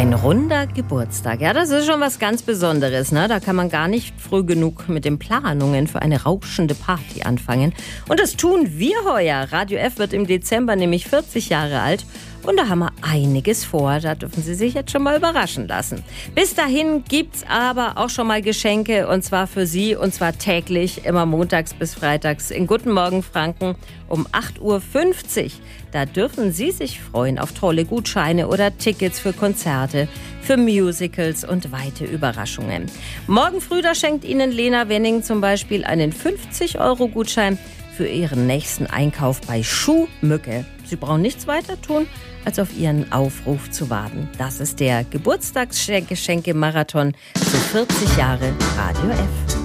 Ein runder Geburtstag, ja, das ist schon was ganz Besonderes, ne? Da kann man gar nicht früh genug mit den Planungen für eine rauschende Party anfangen. Und das tun wir heuer. Radio F wird im Dezember nämlich 40 Jahre alt. Und da haben wir einiges vor, da dürfen Sie sich jetzt schon mal überraschen lassen. Bis dahin gibt's aber auch schon mal Geschenke, und zwar für Sie, und zwar täglich, immer montags bis freitags in Guten Morgen Franken um 8.50 Uhr. Da dürfen Sie sich freuen auf tolle Gutscheine oder Tickets für Konzerte, für Musicals und weite Überraschungen. Morgen früh, da schenkt Ihnen Lena Wenning zum Beispiel einen 50-Euro-Gutschein für Ihren nächsten Einkauf bei Schuhmücke. Sie brauchen nichts weiter tun, als auf Ihren Aufruf zu warten. Das ist der Geburtstagsgeschenke-Marathon für 40 Jahre Radio F.